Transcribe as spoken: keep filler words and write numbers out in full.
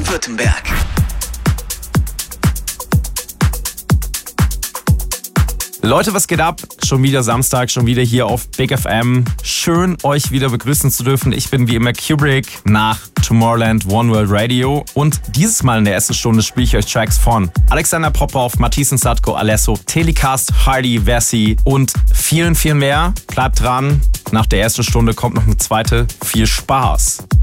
Baden-Württemberg. Leute, was geht ab? Schon wieder Samstag, schon wieder hier auf Big F M. Schön, euch wieder begrüßen zu dürfen. Ich bin wie immer Kubrick nach Tomorrowland One World Radio. Und dieses Mal in der ersten Stunde spiele ich euch Tracks von Alexander Popov, Matthias Sadko, Alesso, Telecast, Hardy, Vessi und vielen, vielen mehr. Bleibt dran. Nach der ersten Stunde kommt noch eine zweite. Viel Spaß.